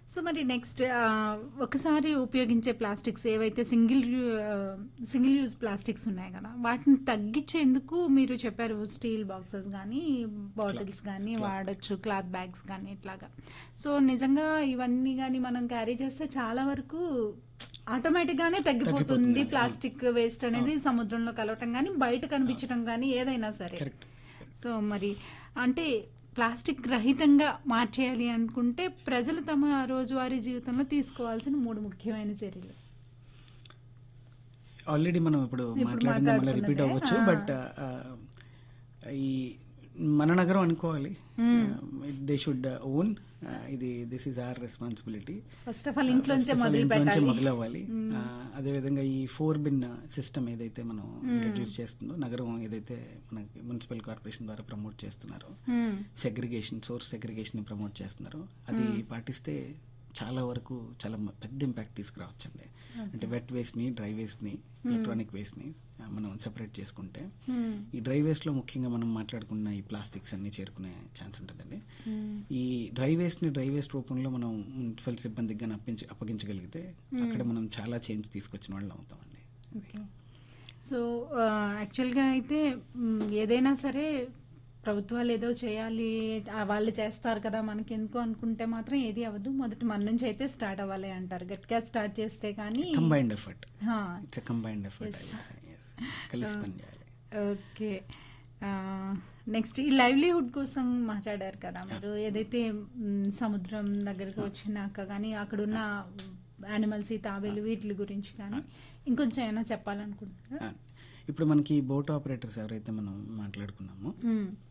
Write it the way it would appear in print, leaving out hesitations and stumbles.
So మరి next ఒకసారి ఉపయోగించే ప్లాస్టిక్స్ ఏవైతే సింగిల్ యూజ్ ప్లాస్టిక్స్ ఉన్నాయి కదా, వాటిని తగ్గించేందుకు మీరు చెప్పారు స్టీల్ బాక్సెస్ కానీ బాటిల్స్ కానీ వాడొచ్చు, క్లాత్ బ్యాగ్స్ కానీ ఇట్లాగా. సో నిజంగా ఇవన్నీ కానీ మనం క్యారీ చేస్తే చాలా వరకు ఆటోమేటిక్ గానే తగ్గిపోతుంది ప్లాస్టిక్ వేస్ట్ అనేది. సముద్రంలో కలవటం కానీ బయట కనిపించడం కానీ ఏదైనా సరే. సో మరి అంటే ప్లాస్టిక్ రహితంగా మార్చేయాలి అనుకుంటే ప్రజలు తమ రోజువారీ జీవితంలో తీసుకోవాల్సిన 3 ముఖ్యమైన చర్యలు. ఆల్రెడీ మనం ఇప్పుడు మాట్లాడింది మళ్ళీ రిపీట్ అవ్వచ్చు, బట్ ఈ మన నగరం అనుకోవాలి, దే షుడ్ ఓన్ ఇది, this is our responsibility. First of all ఇంట్లోంచే మొదలవ్వాలి. అదేవిధంగా ఈ 4 బిన్ సిస్టమ్ ఏదైతే మనం ఇంట్రడ్యూస్ చేస్తుందో, నగరం ఏదైతే మనకి మున్సిపల్ కార్పొరేషన్ ద్వారా ప్రమోట్ చేస్తున్నారో, సెగ్రిగేషన్, సోర్స్ సెగ్రిగేషన్ ని ప్రమోట్ చేస్తున్నారో, అది పాటిస్తే చాలా వరకు చాలా పెద్ద ఇంపాక్ట్ తీసుకురావచ్చండి. అంటే వెట్ వేస్ట్ ని, డ్రై వేస్ట్ ని, ఎలక్ట్రానిక్ వేస్ట్ ని మనం సెపరేట్ చేసుకుంటే, ఈ డ్రై వేస్ట్ లో ముఖ్యంగా మనం మాట్లాడుకున్న ఈ ప్లాస్టిక్స్ అన్ని చేరుకునే ఛాన్స్ ఉంటుందండి. ఈ డ్రై వేస్ట్ ని డ్రై వేస్ట్ రూపంలో మనం మున్సిపల్ సిబ్బందికి అప్పగించగలిగితే అక్కడ మనం చాలా చేంజ్ తీసుకొచ్చిన వాళ్ళు అవుతామండి. సో యాక్చువల్గా అయితే ఏదైనా సరే ప్రభుత్వాలు ఏదో చేయాలి, వాళ్ళు చేస్తారు కదా మనకి ఎందుకు అనుకుంటే మాత్రం ఏది అవ్వదు. మొదటి మన నుంచి అయితే స్టార్ట్ అవ్వాలి అంటారు. గట్టిగా స్టార్ట్ చేస్తే కానీ combined effort, it's a combined effort, కలిసి పనిచేయాలి. ఓకే, నెక్స్ట్ ఈ లైవ్లీహుడ్ కోసం మాట్లాడారు కదా మీరు. ఏదైతే సముద్రం దగ్గరికి వచ్చినాక కానీ అక్కడున్న యానిమల్స్, ఈ తాబేలు, వీటి గురించి కానీ ఇంకొంచెం ఏమైనా చెప్పాలనుకుంటున్నారా? ఇప్పుడు మనకి బోట్ ఆపరేటర్స్ ఎవరైతే మనం మాట్లాడుకున్నామో,